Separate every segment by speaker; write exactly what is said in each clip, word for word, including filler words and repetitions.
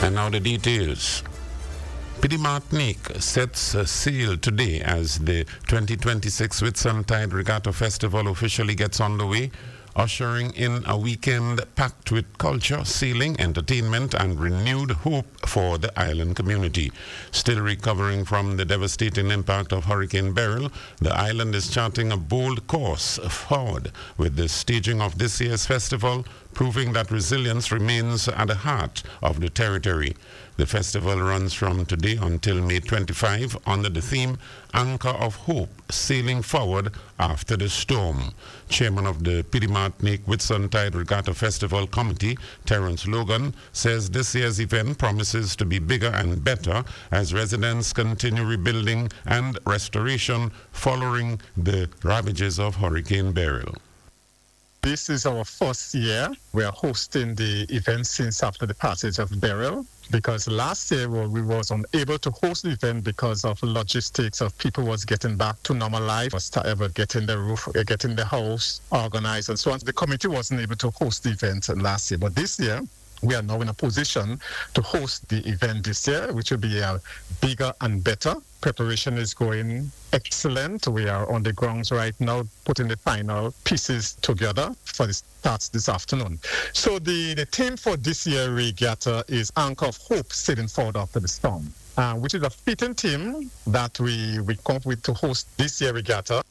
Speaker 1: And now the details. Pidi Martinique sets sail today as the twenty twenty-six Whitsuntide Regatta Festival officially gets underway, ushering in a weekend packed with culture, sailing, entertainment, and renewed hope for the island community. Still recovering from the devastating impact of Hurricane Beryl, the island is charting a bold course forward with the staging of this year's festival, proving that resilience remains at the heart of the territory. The festival runs from today until May twenty-fifth under the theme Anchor of Hope, Sailing Forward After the Storm. Chairman of the Pidi Martinique Whitsuntide Regatta Festival Committee, Terence Logan, says this year's event promises to be bigger and better as residents continue rebuilding and restoration following the ravages of Hurricane Beryl.
Speaker 2: This is our first year. We are hosting the event since after the passage of Beryl, because last year we was unable to host the event because of logistics of people was getting back to normal life, was ever getting the roof, getting the house organized and so on. The committee wasn't able to host the event last year, but this year we are now in a position to host the event this year, which will be uh, bigger and better. Preparation is going excellent. We are on the grounds right now, putting the final pieces together for the starts this afternoon. So the, the theme for this year regatta is Anchor of Hope, Sailing Forward After the Storm, uh, which is a fitting theme that we, we come up with to host this year regatta.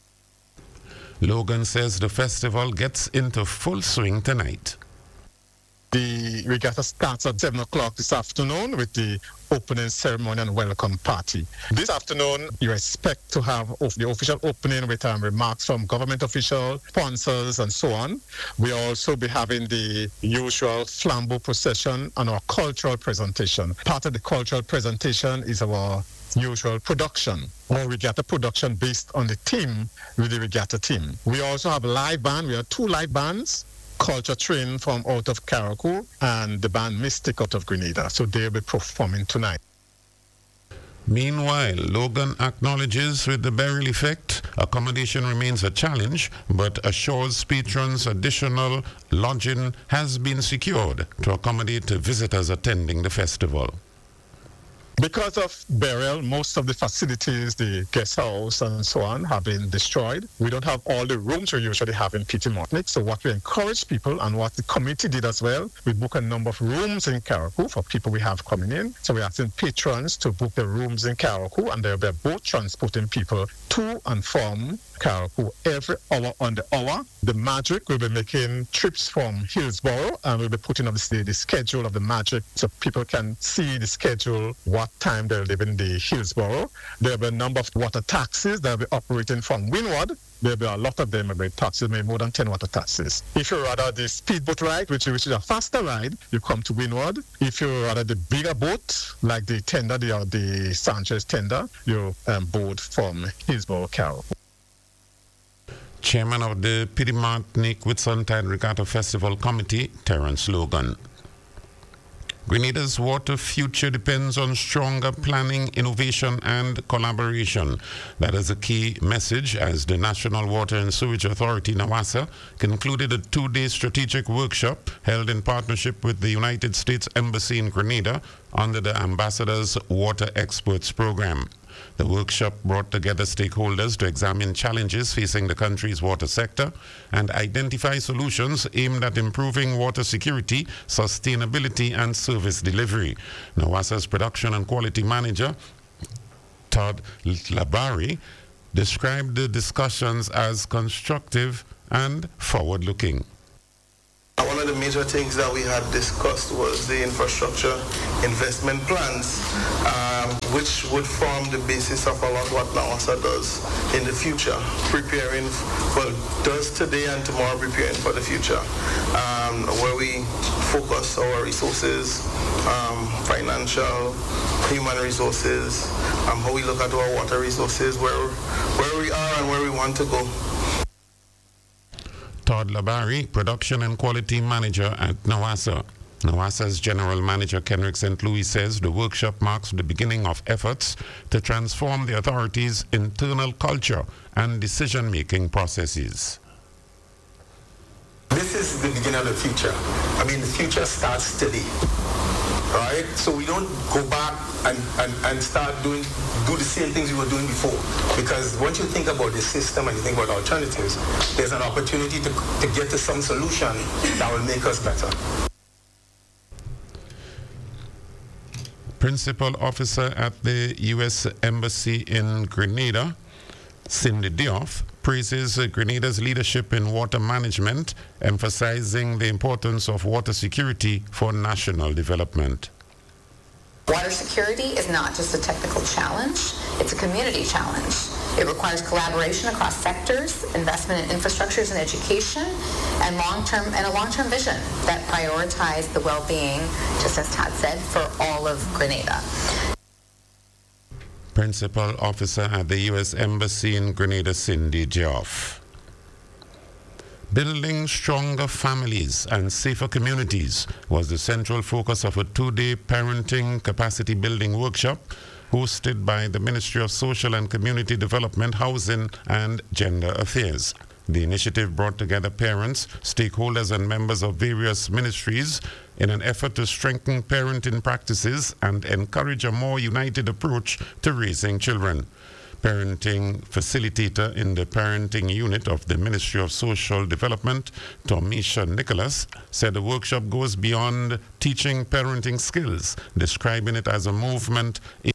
Speaker 1: Logan says the festival gets into full swing tonight.
Speaker 2: The regatta starts at seven o'clock this afternoon with the opening ceremony and welcome party. This afternoon, you expect to have the official opening with um, remarks from government officials, sponsors, and so on. We'll also be having the usual flambeau procession and our cultural presentation. Part of the cultural presentation is our usual production, or regatta production based on the theme with the regatta team. We also have a live band. We have two live bands. Culture Train from out of Carriacou and the band Mystic out of Grenada. So they'll be performing tonight.
Speaker 1: Meanwhile, Logan acknowledges with the Beryl effect, accommodation remains a challenge, but assures patrons additional lodging has been secured to accommodate visitors attending the festival.
Speaker 2: Because of Beryl, most of the facilities, the guest house and so on, have been destroyed. We don't have all the rooms we usually have in Pidi Martinique. So what we encourage people, and what the committee did as well, we book a number of rooms in Carriacou for people we have coming in. So we're asking patrons to book the rooms in Carriacou, and there'll be a boat transporting people to and from Carriacou every hour on the hour. The Magic will be making trips from Hillsborough, and we'll be putting up the, the schedule of the Magic so people can see the schedule, what time they'll live in the Hillsborough. There'll be a number of water taxis that'll be operating from Windward. There'll be a lot of them, maybe taxis, maybe more than ten water taxis. If you're rather the speedboat ride, which, which is a faster ride, you come to Windward. If you're rather the bigger boat, like the tender, the, the Sanchez tender, you um, board from Hillsborough, Carriacou.
Speaker 1: Chairman of the Pidi Martinique Whitsuntide Regatta Festival Committee, Terence Logan. Grenada's water future depends on stronger planning, innovation, and collaboration. That is a key message as the National Water and Sewage Authority, NAWASA, concluded a two-day strategic workshop held in partnership with the United States Embassy in Grenada under the Ambassador's Water Experts Program. The workshop brought together stakeholders to examine challenges facing the country's water sector and identify solutions aimed at improving water security, sustainability, and service delivery. NAWASA's Production and Quality Manager, Todd Labari, described the discussions as constructive and forward-looking.
Speaker 3: One of the major things that we had discussed was the infrastructure investment plans, um, which would form the basis of a lot what NAWASA does in the future, preparing, well, does today and tomorrow, preparing for the future, um, where we focus our resources, um, financial, human resources, um, how we look at our water resources, where, where we are and where we want to go.
Speaker 1: Todd Labari, Production and Quality Manager at NAWASA. NAWASA's General Manager Kenrick Saint Louis says the workshop marks the beginning of efforts to transform the authority's internal culture and decision-making processes.
Speaker 4: This is the beginning of the future. I mean, the future starts today. right? So we don't go back and, and, and start doing do the same things we were doing before. Because once you think about the system and you think about alternatives, there's an opportunity to, to get to some solution that will make us better.
Speaker 1: Principal Officer at the U S Embassy in Grenada, Cindy Diouf, praises Grenada's leadership in water management, emphasizing the importance of water security for national development.
Speaker 5: Water security is not just a technical challenge, it's a community challenge. It requires collaboration across sectors, investment in infrastructures and education, and long-term and a long-term vision that prioritize the well-being, just as Todd said, for all of Grenada.
Speaker 1: Principal Officer at the U S Embassy in Grenada, Cindy Diouf. Building stronger families and safer communities was the central focus of a two-day parenting capacity building workshop hosted by the Ministry of Social and Community Development, Housing and Gender Affairs. The initiative brought together parents, stakeholders and members of various ministries in an effort to strengthen parenting practices and encourage a more united approach to raising children. Parenting facilitator in the parenting unit of the Ministry of Social Development, Tomisha Nicholas, said the workshop goes beyond teaching parenting skills, describing it as a movement in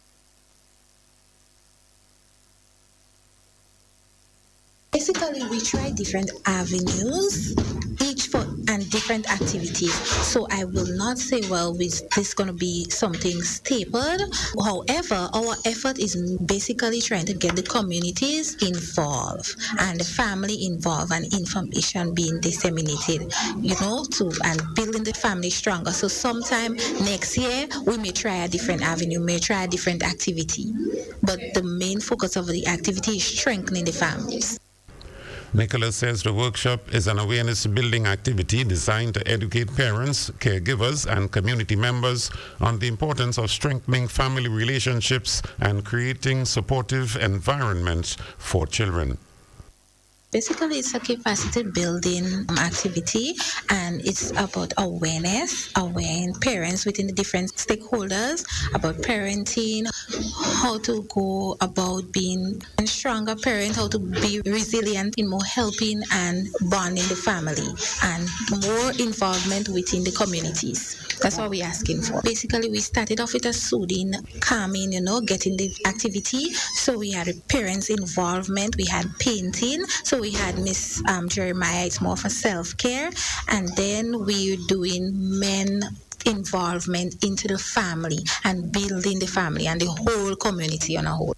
Speaker 6: Basically, we try different avenues, each for and different activities. So I will not say, well, we, this is going to be something stapled. However, our effort is basically trying to get the communities involved and the family involved and information being disseminated, you know, to and building the family stronger. So sometime next year, we may try a different avenue, may try a different activity. But the main focus of the activity is strengthening the families.
Speaker 1: Nicholas says the workshop is an awareness-building activity designed to educate parents, caregivers, and community members on the importance of strengthening family relationships and creating supportive environments for children.
Speaker 6: Basically, it's a capacity building activity, and it's about awareness, awareing parents within the different stakeholders about parenting, how to go about being a stronger parent, how to be resilient in more helping and bonding the family, and more involvement within the communities. That's what we're asking for. Basically, we started off with a soothing, calming, you know, getting the activity. So we had parents' involvement, we had painting, so we had Miss um, Jeremiah, it's more for self-care, and then we're doing men involvement into the family and building the family and the whole community on a whole.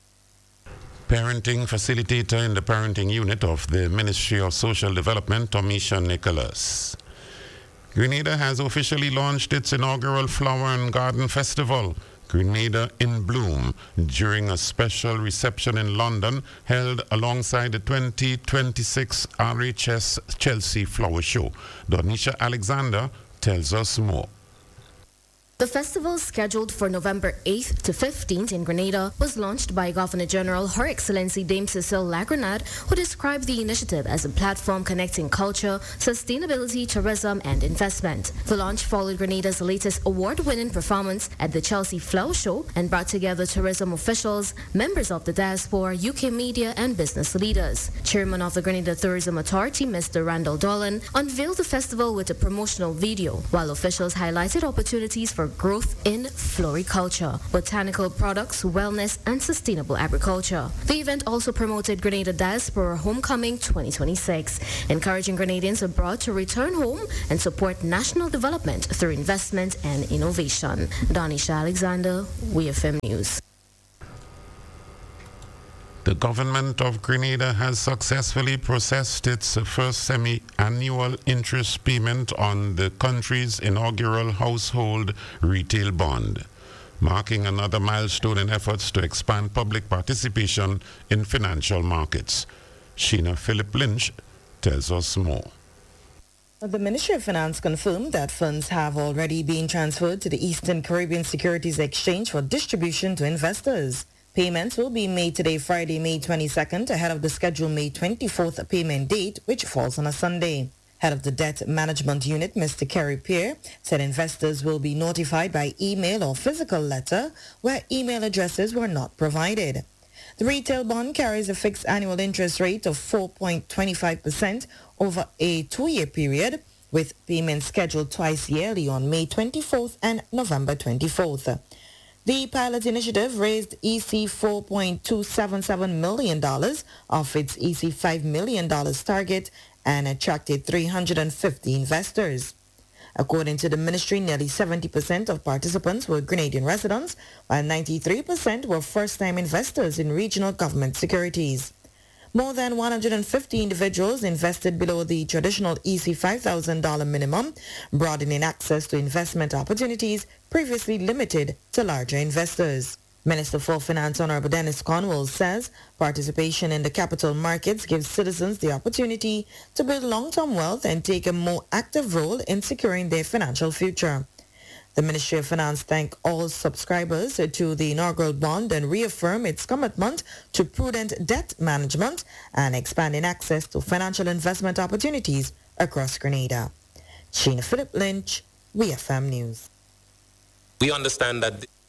Speaker 1: Parenting facilitator in the parenting unit of the Ministry of Social Development, Tomisha Nicholas. Grenada has officially launched its inaugural Flower and Garden Festival, Grenada in Bloom, during a special reception in London held alongside the twenty twenty-six R H S Chelsea Flower Show. Donisha Alexander tells us more.
Speaker 7: The festival, scheduled for November eighth to fifteenth in Grenada, was launched by Governor General Her Excellency Dame Cecile Lagrenade, who described the initiative as a platform connecting culture, sustainability, tourism, and investment. The launch followed Grenada's latest award-winning performance at the Chelsea Flower Show and brought together tourism officials, members of the diaspora, U K media, and business leaders. Chairman of the Grenada Tourism Authority, Mister Randall Dolan, unveiled the festival with a promotional video, while officials highlighted opportunities for growth in floriculture, botanical products, wellness, and sustainable agriculture. The event also promoted Grenada Diaspora Homecoming twenty twenty-six, encouraging Grenadians abroad to return home and support national development through investment and innovation. Donisha Alexander, W F M News.
Speaker 1: The government of Grenada has successfully processed its first semi-annual interest payment on the country's inaugural household retail bond, marking another milestone in efforts to expand public participation in financial markets. Sheena Philip Lynch tells us more.
Speaker 8: The Ministry of Finance confirmed that funds have already been transferred to the Eastern Caribbean Securities Exchange for distribution to investors. Payments will be made today, Friday, May twenty-second, ahead of the scheduled May twenty-fourth payment date, which falls on a Sunday. Head of the Debt Management Unit, Mister Kerry Peer, said investors will be notified by email or physical letter where email addresses were not provided. The retail bond carries a fixed annual interest rate of four point two five percent over a two-year period, with payments scheduled twice yearly on May twenty-fourth and November twenty-fourth. The pilot initiative raised E C four point two seven seven million dollars of its E C five million dollars target and attracted three hundred fifty investors. According to the ministry, nearly seventy percent of participants were Grenadian residents, while ninety-three percent were first-time investors in regional government securities. More than one hundred fifty individuals invested below the traditional E C five thousand dollars minimum, broadening access to investment opportunities previously limited to larger investors. Minister for Finance Honorable Dennis Cornwall says participation in the capital markets gives citizens the opportunity to build long-term wealth and take a more active role in securing their financial future. The Ministry of Finance thanked all subscribers to the inaugural bond and reaffirmed its commitment to prudent debt management and expanding access to financial investment opportunities across Grenada. Sheena Philip Lynch, W F M News.
Speaker 9: We understand that